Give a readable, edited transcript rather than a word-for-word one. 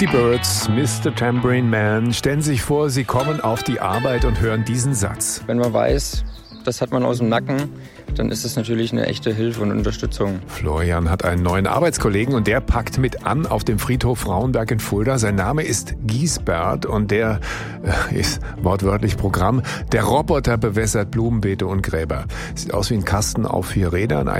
Die Byrds, Mr. Tambourine Man. Stellen Sie sich vor, Sie kommen auf die Arbeit und hören diesen Satz. Wenn man weiß, das hat man aus dem Nacken, dann ist es natürlich eine echte Hilfe und Unterstützung. Florian hat einen neuen Arbeitskollegen und der packt mit an auf dem Friedhof Frauenberg in Fulda. Sein Name ist Giesbert und der ist wortwörtlich Programm. Der Roboter bewässert Blumenbeete und Gräber. Sieht aus wie ein Kasten auf 4 Rädern.